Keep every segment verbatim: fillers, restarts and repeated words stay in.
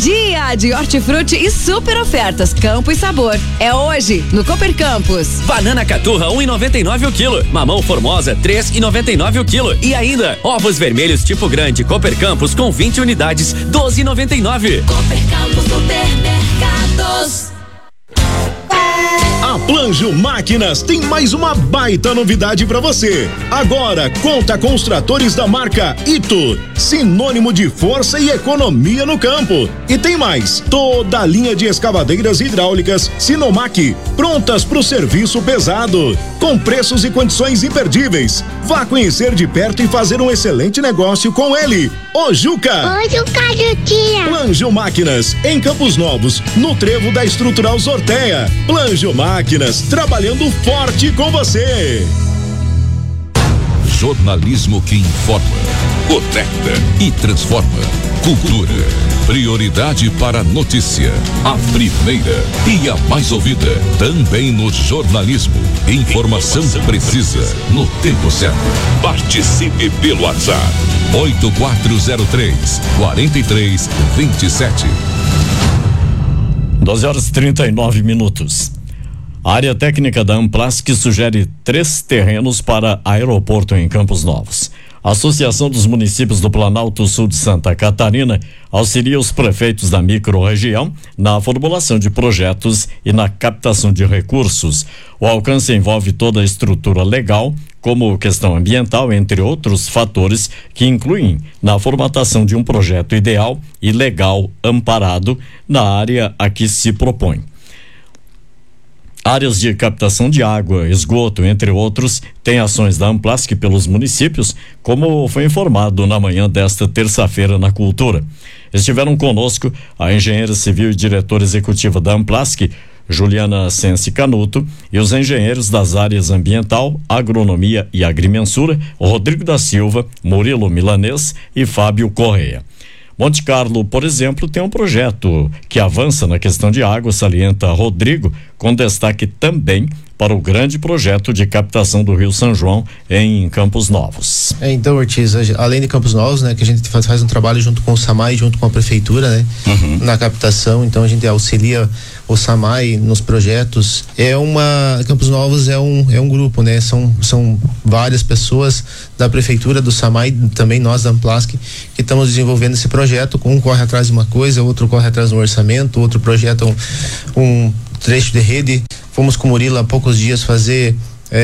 Dia de hortifruti e super ofertas Campo e Sabor. É hoje no Cooper Campus. Banana caturra um e noventa e nove o quilo. Mamão formosa três e noventa e nove o quilo. E ainda ovos vermelhos tipo grande Cooper Campus com vinte unidades doze e noventa e nove. Cooper Campus Supermercados. A Planjo Máquinas tem mais uma baita novidade para você. Agora conta com os tratores da marca Ito, sinônimo de força e economia no campo. E tem mais, toda a linha de escavadeiras hidráulicas Sinomac, prontas para o serviço pesado, com preços e condições imperdíveis. Vá conhecer de perto e fazer um excelente negócio com ele, o Juca. Oi, Juca, Juquinha. Planjo Máquinas, em Campos Novos, no trevo da Estrutural Sorteia. Planjo Máquinas, trabalhando forte com você. Jornalismo que informa, conecta e transforma. Cultura, prioridade para a notícia. A primeira e a mais ouvida. Também no jornalismo. Informação, Informação precisa, precisa, no tempo certo. Participe pelo WhatsApp. oito quatro zero três, quatro três dois sete. doze horas e trinta e nove minutos. A área técnica da Amplasc sugere três terrenos para aeroporto em Campos Novos. A Associação dos Municípios do Planalto Sul de Santa Catarina auxilia os prefeitos da microrregião na formulação de projetos e na captação de recursos. O alcance envolve toda a estrutura legal, como questão ambiental, entre outros fatores que incluem na formatação de um projeto ideal e legal amparado na área a que se propõe. Áreas de captação de água, esgoto, entre outros, têm ações da Amplasc pelos municípios, como foi informado na manhã desta terça-feira na Cultura. Estiveram conosco a engenheira civil e diretora executiva da Amplasc, Juliana Sense Canuto, e os engenheiros das áreas ambiental, agronomia e agrimensura, Rodrigo da Silva, Murilo Milanês e Fábio Correia. Monte Carlo, por exemplo, tem um projeto que avança na questão de água, salienta Rodrigo, com destaque também para o grande projeto de captação do Rio São João em Campos Novos. É, então, Ortiz, além de Campos Novos, né, que a gente faz, faz um trabalho junto com o SAMAI, junto com a prefeitura, né, uhum. na captação, então a gente auxilia o SAMAI nos projetos. É uma, Campos Novos é um, é um grupo, né, são, são várias pessoas da prefeitura, do SAMAI, também nós da Amplasc, que estamos desenvolvendo esse projeto. Um corre atrás de uma coisa, outro corre atrás de um orçamento, outro projeta um, um trecho de rede. Fomos com o Murilo há poucos dias fazer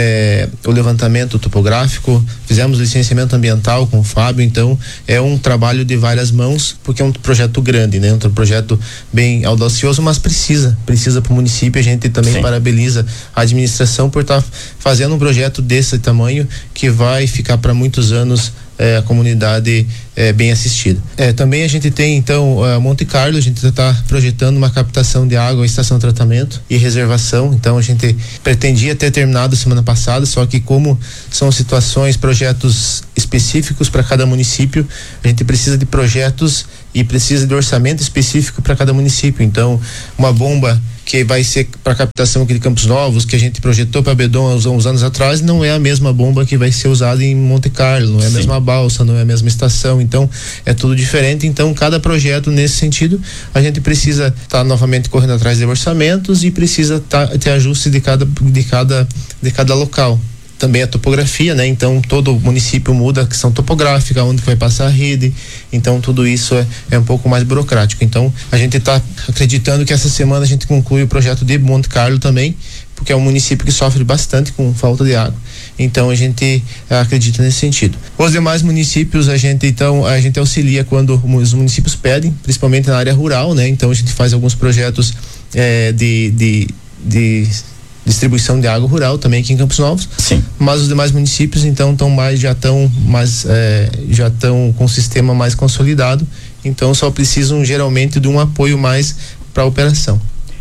é, o levantamento topográfico, fizemos licenciamento ambiental com o Fábio, então é um trabalho de várias mãos, porque é um projeto grande, né? Um projeto bem audacioso, mas precisa, precisa para o município. A gente também Sim. parabeniza a administração por estar tá fazendo um projeto desse tamanho, que vai ficar para muitos anos É, a comunidade é, bem assistida. É, também a gente tem então a Monte Carlo, a gente está projetando uma captação de água, estação de tratamento e reservação. Então a gente pretendia ter terminado semana passada, só que como são situações, projetos específicos para cada município, a gente precisa de projetos e precisa de orçamento específico para cada município. Então uma bomba que vai ser para captação aqui de Campos Novos, que a gente projetou para Bedon há uns, uns anos atrás, não é a mesma bomba que vai ser usada em Monte Carlo, não é a Sim. mesma balsa, não é a mesma estação, então é tudo diferente. Então cada projeto nesse sentido, a gente precisa estar tá novamente correndo atrás de orçamentos e precisa tá, ter ajuste de cada, de cada, de cada local. Também a topografia, né? Então todo município muda a questão topográfica, onde vai passar a rede, então tudo isso é, é um pouco mais burocrático. Então a gente está acreditando que essa semana a gente conclui o projeto de Monte Carlo também, porque é um município que sofre bastante com falta de água. Então a gente acredita nesse sentido. Os demais municípios a gente então a gente auxilia quando os municípios pedem, principalmente na área rural, né? Então a gente faz alguns projetos é, de, de, de distribuição de água rural também aqui em Campos Novos. Sim. Mas os demais municípios então estão mais já estão mais é, já estão com o sistema mais consolidado. Então só precisam geralmente de um apoio mais para a operação.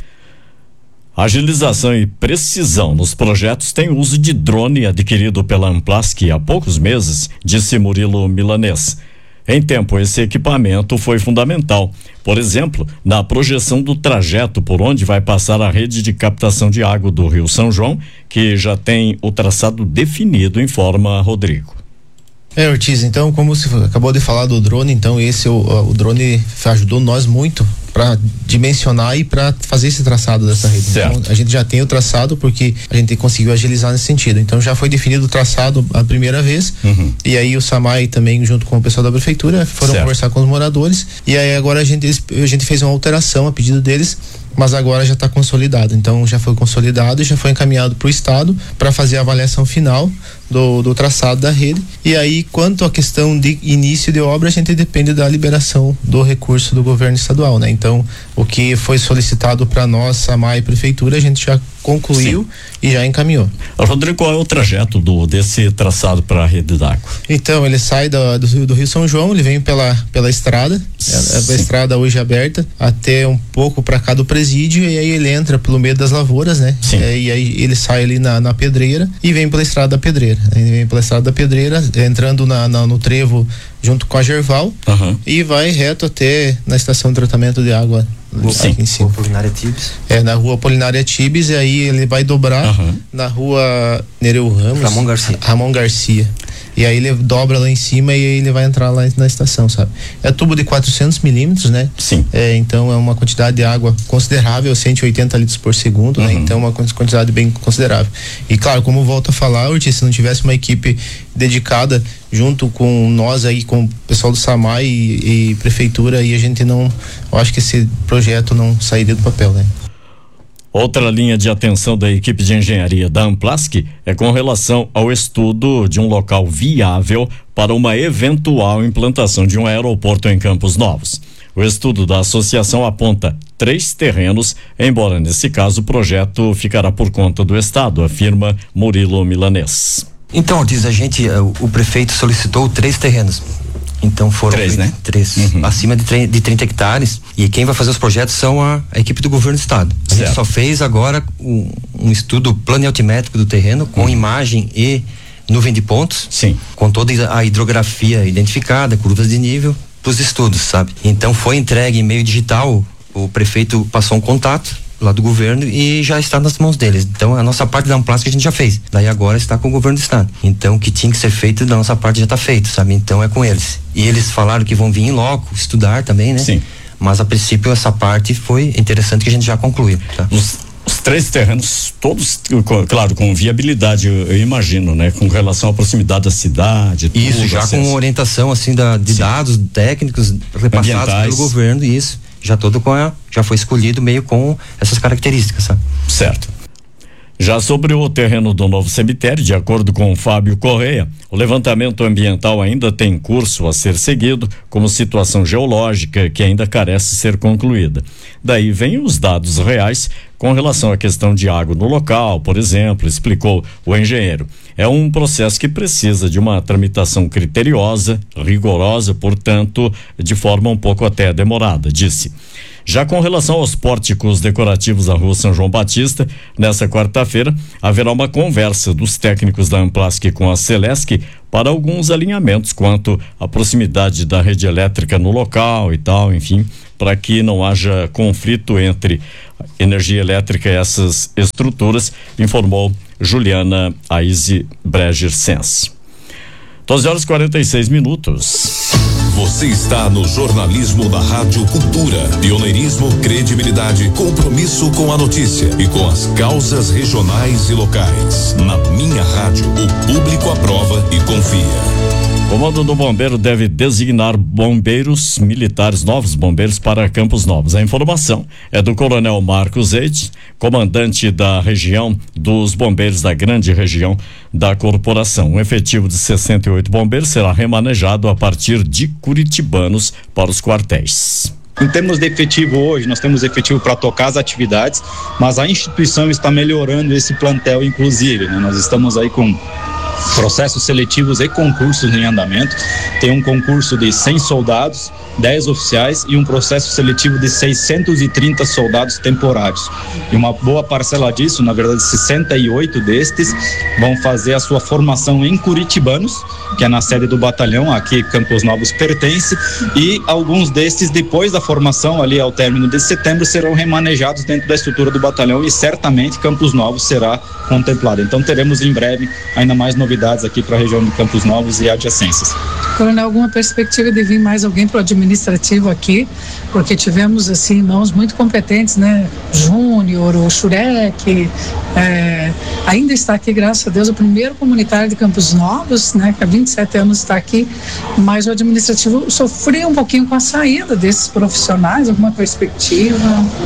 Agilização e precisão nos projetos tem uso de drone adquirido pela Amplasc há poucos meses, disse Murilo Milanês. Em tempo, esse equipamento foi fundamental, por exemplo, na projeção do trajeto por onde vai passar a rede de captação de água do Rio São João, que já tem o traçado definido, informa Rodrigo. É, Ortiz, então, como você acabou de falar do drone, então esse o, o drone ajudou nós muito para dimensionar e para fazer esse traçado dessa rede. Certo. Então, a gente já tem o traçado porque a gente conseguiu agilizar nesse sentido. Então já foi definido o traçado a primeira vez, uhum. e aí o SAMAI também, junto com o pessoal da prefeitura, foram certo. conversar com os moradores, e aí agora a gente, a gente fez uma alteração a pedido deles, mas agora já está consolidado. Então já foi consolidado e já foi encaminhado para o estado para fazer a avaliação final do, do traçado da rede. E aí, quanto à questão de início de obra, a gente depende da liberação do recurso do governo estadual, né? Então, o que foi solicitado para nós, SAMAI e prefeitura, a gente já concluiu Sim. e já encaminhou. Rodrigo, qual é o trajeto do, desse traçado para a rede d'água? Então, ele sai do, do, do Rio São João, ele vem pela, pela estrada, a, a estrada hoje aberta, até um pouco para cá do presídio, e aí ele entra pelo meio das lavouras, né? Sim. É, e aí ele sai ali na, na pedreira e vem pela estrada da pedreira. Ele vem pela estrada da pedreira, entrando na, na, no trevo junto com a Gerval, uhum. e vai reto até na estação de tratamento de água. Sim. Aqui em cima. Rua Polinária Tibes. É, na rua Polinária Tibes, e aí ele vai dobrar uhum. na rua Nereu Ramos. Ramon Garcia. Ramon Garcia. E aí ele dobra lá em cima e aí ele vai entrar lá na estação, sabe? É tubo de quatrocentos milímetros, né? Sim. É, então é uma quantidade de água considerável, cento e oitenta litros por segundo, uhum. né? Então é uma quantidade bem considerável. E claro, como volto a falar, Ortiz, se não tivesse uma equipe dedicada junto com nós aí, com o pessoal do SAMAI e, e prefeitura, aí a gente não, eu acho que esse projeto não sairia do papel, né? Outra linha de atenção da equipe de engenharia da Amplask é com relação ao estudo de um local viável para uma eventual implantação de um aeroporto em Campos Novos. O estudo da associação aponta três terrenos, embora nesse caso o projeto ficará por conta do estado, afirma Murilo Milanês. Então, Ortiz, a gente, o, o prefeito solicitou três terrenos. Então foram três, né? Três, uhum. acima de, de trinta hectares, e quem vai fazer os projetos são a, a equipe do governo do estado. A certo. gente só fez agora um, um estudo planialtimétrico do terreno com uhum. imagem e nuvem de pontos, Sim. com toda a hidrografia identificada, curvas de nível para os estudos, sabe? Então foi entregue em meio digital, o prefeito passou um contato lá do governo e já está nas mãos deles. Então a nossa parte da Amplask a gente já fez, daí agora está com o governo do estado. Então o que tinha que ser feito da nossa parte já está feito, sabe? Então é com eles. E eles falaram que vão vir em loco estudar também, né? Sim. Mas a princípio essa parte foi interessante que a gente já concluiu, tá? Os, os três terrenos todos, claro, com viabilidade, eu, eu imagino, né? Com relação à proximidade da cidade, isso, tudo, já acesso. com orientação assim da, de Sim. dados técnicos repassados Ambientais. pelo governo, isso. Já todo com a, já foi escolhido meio com essas características, sabe? Certo. Já sobre o terreno do novo cemitério, de acordo com o Fábio Correia, o levantamento ambiental ainda tem curso a ser seguido, como situação geológica que ainda carece ser concluída. Daí vem os dados reais com relação à questão de água no local, por exemplo, explicou o engenheiro. É um processo que precisa de uma tramitação criteriosa, rigorosa, portanto, de forma um pouco até demorada, disse. Já com relação aos pórticos decorativos da rua São João Batista, nessa quarta-feira haverá uma conversa dos técnicos da Amplask com a Celesc para alguns alinhamentos quanto à proximidade da rede elétrica no local e tal, enfim, para que não haja conflito entre energia elétrica e essas estruturas, informou Juliana Aize Breger Sens. doze horas e quarenta e seis minutos. Você está no jornalismo da Rádio Cultura. Pioneirismo, credibilidade, compromisso com a notícia e com as causas regionais e locais. Na minha rádio, o público aprova e confia. O Comando do Bombeiro deve designar bombeiros militares, novos bombeiros para Campos Novos. A informação é do Coronel Marcos Eide, comandante da região dos bombeiros da grande região da corporação. Um efetivo de sessenta e oito bombeiros será remanejado a partir de curitibanos para os quartéis. Em termos de efetivo hoje, nós temos efetivo para tocar as atividades, mas a instituição está melhorando esse plantel, inclusive, né? Nós estamos aí com processos seletivos e concursos em andamento. Tem um concurso de cem soldados, dez oficiais e um processo seletivo de seiscentos e trinta soldados temporários. E uma boa parcela disso, na verdade sessenta e oito destes, vão fazer a sua formação em Curitibanos, que é na sede do batalhão, aqui Campos Novos pertence, e alguns destes, depois da formação, ali ao término de setembro, serão remanejados dentro da estrutura do batalhão e certamente Campos Novos será contemplado. Então teremos em breve ainda mais novidades aqui para a região de Campos Novos e adjacências. Coronel, alguma perspectiva de vir mais alguém para o administrativo aqui, porque tivemos assim mãos muito competentes, né? Júnior, o Shurek, é, ainda está aqui, graças a Deus, o primeiro comunitário de Campos Novos, né? Que há vinte e sete anos está aqui, mas o administrativo sofreu um pouquinho com a saída desses profissionais. Alguma perspectiva?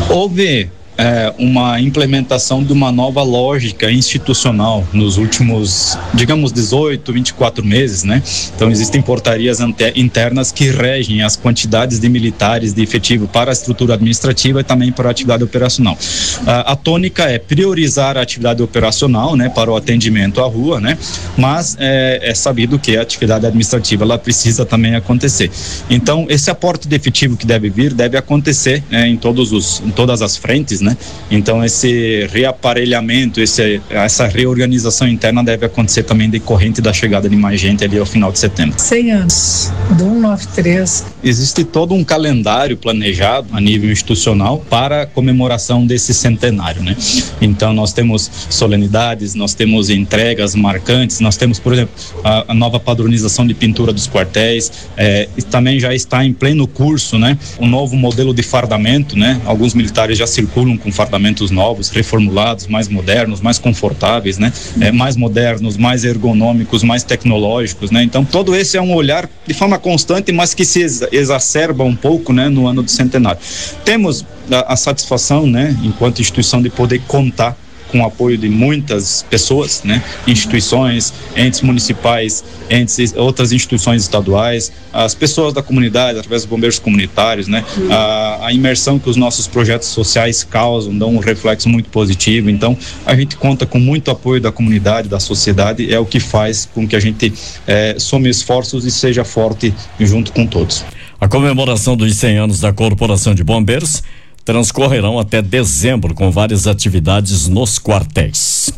Houve É, uma implementação de uma nova lógica institucional nos últimos, digamos, dezoito, vinte e quatro meses, né? Então existem portarias ante- internas que regem as quantidades de militares de efetivo para a estrutura administrativa e também para a atividade operacional. A, a tônica é priorizar a atividade operacional, né, para o atendimento à rua, né? Mas é, é sabido que a atividade administrativa ela precisa também acontecer. Então esse aporte de efetivo que deve vir deve acontecer, né, em todos os, em todas as frentes, né? Então esse reaparelhamento, esse, essa reorganização interna deve acontecer também decorrente da chegada de mais gente ali ao final de setembro. cem anos do cento e noventa e três. Existe todo um calendário planejado a nível institucional para a comemoração desse centenário, né? Então nós temos solenidades, nós temos entregas marcantes, nós temos, por exemplo, a, a nova padronização de pintura dos quartéis, é, e também já está em pleno curso, né? Um novo modelo de fardamento, né? Alguns militares já circulam com fardamentos novos, reformulados, mais modernos, mais confortáveis, né? É, mais modernos, mais ergonômicos, mais tecnológicos, né? Então todo esse é um olhar de forma constante, mas que se ex- exacerba um pouco, né? No ano do centenário. Temos a, a satisfação, né? Enquanto instituição, de poder contar com o apoio de muitas pessoas, né? Instituições, entes municipais, entes, outras instituições estaduais, as pessoas da comunidade, através dos bombeiros comunitários, né? A, a imersão que os nossos projetos sociais causam, dão um reflexo muito positivo. Então, a gente conta com muito apoio da comunidade, da sociedade, é o que faz com que a gente é, some esforços e seja forte junto com todos. A comemoração dos cem anos da Corporação de Bombeiros transcorrerão até dezembro, com várias atividades nos quartéis.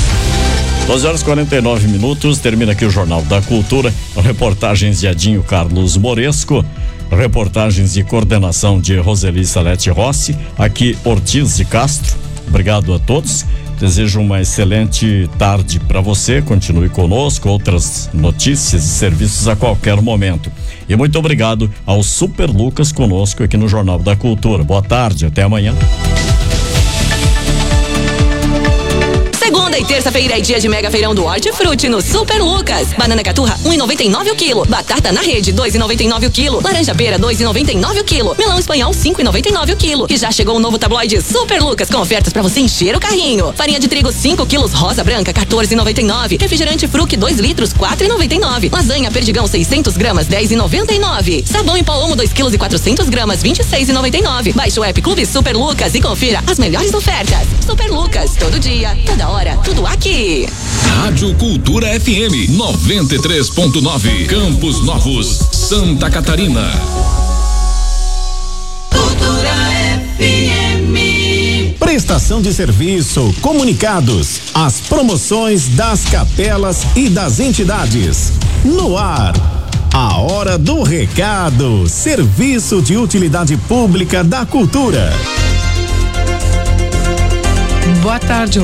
doze horas e quarenta e nove minutos, termina aqui o Jornal da Cultura, reportagens de Adinho Carlos Moresco, reportagens e coordenação de Roseli Salete Rossi, aqui Ortiz de Castro. Obrigado a todos. Desejo uma excelente tarde para você. Continue conosco, outras notícias e serviços a qualquer momento. E muito obrigado ao Super Lucas conosco aqui no Jornal da Cultura. Boa tarde, até amanhã. Segunda e terça-feira é dia de mega feirão do Hortifruti no Super Lucas. Banana caturra um e noventa e nove o quilo. Batata na rede dois e noventa e nove o quilo. Laranja pera dois e noventa e nove o quilo. Melão espanhol cinco e noventa e nove o quilo. E já chegou o novo tabloide Super Lucas com ofertas para você encher o carrinho. Farinha de trigo cinco quilos rosa branca quatorze e noventa e nove. Refrigerante Fruc dois litros quatro e noventa e nove. Lasanha Perdigão seiscentos gramas dez e noventa e nove. Sabão em pó Omo dois quilos e quatrocentos gramas vinte e seis e noventa e nove. Baixe o app Clube Super Lucas e confira as melhores ofertas. Super Lucas, todo dia, toda hora, tudo aqui. Rádio Cultura F M noventa e três ponto nove, Campos Novos, Santa Catarina. Cultura F M. Prestação de serviço, comunicados, as promoções das capelas e das entidades. No ar, a hora do recado, serviço de utilidade pública da cultura. Boa tarde.